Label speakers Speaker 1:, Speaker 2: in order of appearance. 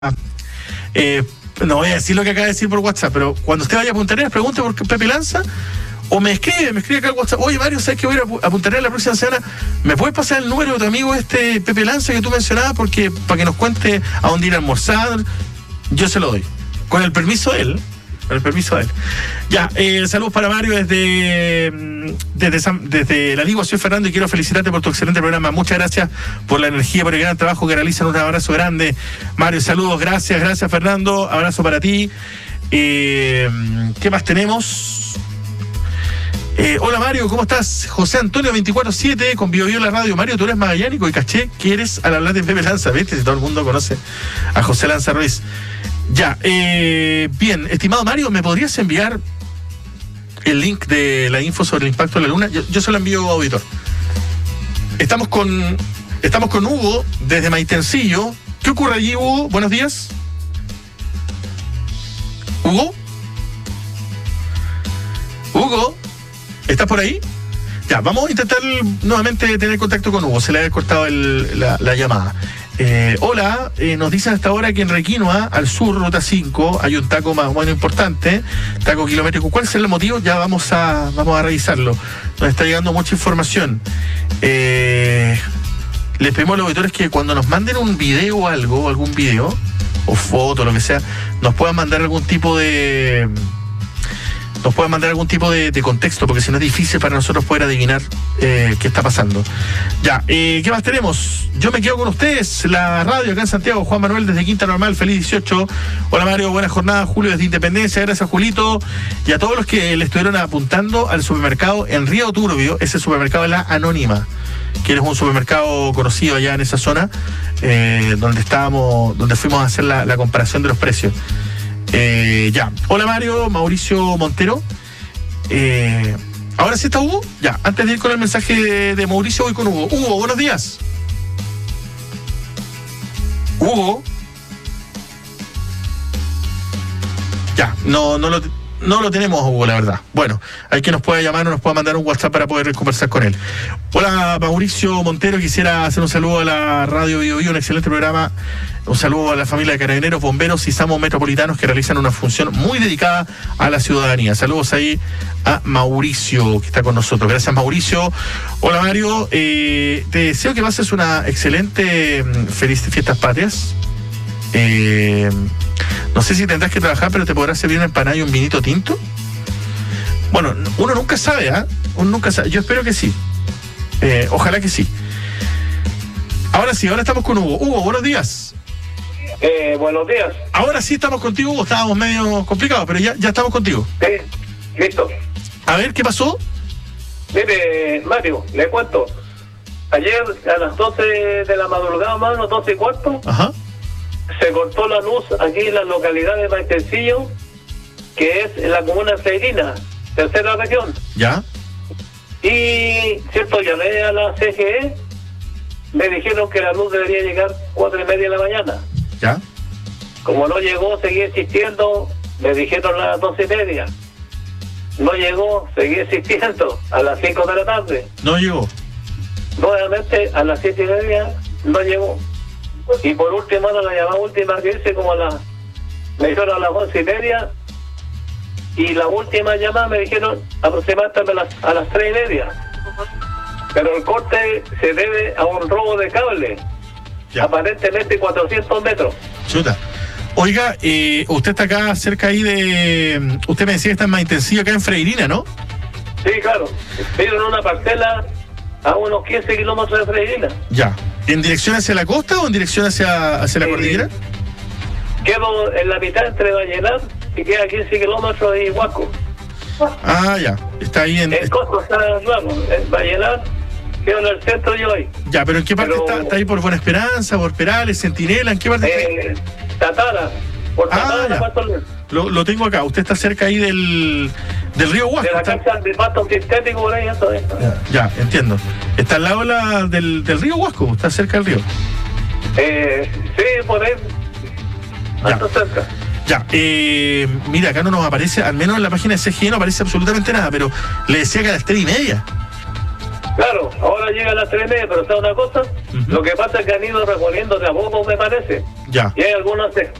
Speaker 1: No voy a decir lo que acaba de decir por WhatsApp, pero cuando usted vaya a Punta Arenas, pregunte por Pepe Lanza o me escribe acá al WhatsApp. Oye, Mario, ¿sabes que voy a ir a Punta Arenas la próxima semana? ¿Me puedes pasar el número de tu amigo Pepe Lanza que tú mencionabas? Porque para que nos cuente a dónde ir a almorzar, yo se lo doy. Con el permiso de él. Ya, saludos para Mario desde la Ligua. Soy Fernando y quiero felicitarte por tu excelente programa. Muchas gracias por la energía, por el gran trabajo que realizan. Un abrazo grande, Mario. Saludos, gracias Fernando. Abrazo para ti. ¿Qué más tenemos? Hola Mario, ¿cómo estás? José Antonio 24/7 con Bio la radio. Mario, tú eres magallánico y caché que eres al hablar de Pepe Lanza. ¿Viste? Si todo el mundo conoce a José Lanza Ruiz. Ya, bien, estimado Mario, ¿me podrías enviar el link de la info sobre el impacto de la luna? Yo se lo envío, auditor. Estamos con Hugo desde Maitencillo. ¿Qué ocurre allí, Hugo? Buenos días. Hugo, ¿estás por ahí? Ya, vamos a intentar nuevamente tener contacto con Hugo. Se le ha cortado la llamada. Hola, nos dicen hasta ahora que en Requinoa, al sur, ruta 5, hay un taco más bueno importante, taco kilométrico. ¿Cuál es el motivo? Ya vamos a revisarlo. Nos está llegando mucha información. Les pedimos a los auditores que cuando nos manden un video o algo, algún video, o foto, lo que sea, nos puedan mandar algún tipo de contexto, porque si no es difícil para nosotros poder adivinar qué está pasando. Ya, ¿qué más tenemos? Yo me quedo con ustedes, la radio acá en Santiago. Juan Manuel desde Quinta Normal, feliz 18. Hola Mario, buena jornada. Julio desde Independencia, gracias Julito. Y a todos los que le estuvieron apuntando al supermercado en Río Turbio, ese supermercado es la Anónima, que es un supermercado conocido allá en esa zona, donde fuimos a hacer la comparación de los precios. Ya. Hola Mario, Mauricio Montero. ¿Ahora sí está Hugo? Ya, antes de ir con el mensaje de Mauricio, voy con Hugo. Hugo, buenos días. Hugo. Ya, no lo tenemos, Hugo, la verdad. Bueno, hay que nos pueda llamar o nos pueda mandar un WhatsApp para poder conversar con él. Hola, Mauricio Montero. Quisiera hacer un saludo a la Radio Bio, un excelente programa. Un saludo a la familia de carabineros, bomberos y SAMU metropolitanos que realizan una función muy dedicada a la ciudadanía. Saludos ahí a Mauricio, que está con nosotros. Gracias, Mauricio. Hola, Mario. Te deseo que pases una excelente, feliz Fiestas Patrias. No sé si tendrás que trabajar, pero te podrás servir una empanada y un vinito tinto. Bueno, uno nunca sabe, ¿ah? Uno nunca sabe. Yo espero que sí. Ojalá que sí. Ahora sí, ahora estamos con Hugo. Hugo, buenos días.
Speaker 2: Buenos días.
Speaker 1: Ahora sí estamos contigo, Hugo. Estábamos medio complicados, pero ya estamos contigo.
Speaker 2: Listo.
Speaker 1: A ver, ¿qué pasó?
Speaker 2: Mire, Mario, le cuento. Ayer a las 12 de la madrugada, más o menos 12:15,
Speaker 1: Ajá.
Speaker 2: se cortó la luz aquí en la localidad de Maitencillo, que es en la comuna de Freirina, tercera región.
Speaker 1: Ya.
Speaker 2: Y, cierto, llamé a la CGE, me dijeron que la luz debería llegar 4:30 de la mañana.
Speaker 1: Ya.
Speaker 2: Como no llegó, seguí insistiendo, me dijeron a las 12:30. No llegó, seguí insistiendo, a las 5 de la tarde.
Speaker 1: No llegó.
Speaker 2: Nuevamente, a las 7:30, no llegó. Y por último, la llamada última que hice, me dijeron a las 11:30, y la última llamada me dijeron aproximadamente a las 3:30. Pero el corte se debe a un robo de cable,
Speaker 1: Ya.
Speaker 2: aparentemente 400 metros.
Speaker 1: Chuta. Oiga, usted está acá cerca ahí de... Usted me decía que está en Maitencillo, acá en Freirina, ¿no?
Speaker 2: Sí, claro. Vivo en una parcela a unos 15 kilómetros de Freirina.
Speaker 1: Ya. ¿En dirección hacia la costa o en dirección hacia la cordillera?
Speaker 2: Quedo en la mitad entre Vallenar y queda 15 kilómetros de Huasco.
Speaker 1: Ah, ya. Está ahí en...
Speaker 2: El costo está claro, en Vallenar, quedo en el centro yo hoy.
Speaker 1: Ya, pero ¿en qué parte está? ¿Está ahí por Buena Esperanza, por Perales, Centinela? ¿En qué parte está?
Speaker 2: Tatara, por Tatara,
Speaker 1: ya.
Speaker 2: Pasto León.
Speaker 1: Lo tengo acá. Usted está cerca ahí del río Huasco.
Speaker 2: De la
Speaker 1: ¿Está?
Speaker 2: cancha de pasto sintético por ahí, eso es.
Speaker 1: Ya, entiendo. Está al lado del río Huasco, está cerca del río.
Speaker 2: Sí, por ahí.
Speaker 1: Ya.
Speaker 2: Hasta cerca.
Speaker 1: Ya, mira, acá no nos aparece, al menos en la página de CGE no aparece absolutamente nada, pero le decía que a las 3:30.
Speaker 2: Claro, ahora llega a las 3:30, pero ¿sabes una cosa?
Speaker 1: Uh-huh.
Speaker 2: Lo que pasa es que han ido reponiendo de a poco, me parece.
Speaker 1: Ya.
Speaker 2: Y hay algunos